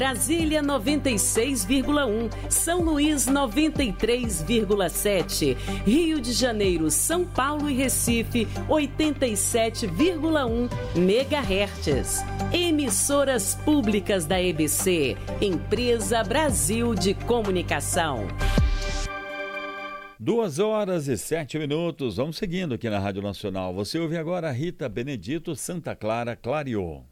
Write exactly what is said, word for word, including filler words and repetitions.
Brasília noventa e seis vírgula um, São Luís noventa e três vírgula sete, Rio de Janeiro, São Paulo e Recife oitenta e sete vírgula um megahertz. Emissoras públicas da E B C, Empresa Brasil de Comunicação. Duas horas e sete minutos, vamos seguindo aqui na Rádio Nacional. Você ouve agora a Rita Benedito, Santa Clara, Clareou.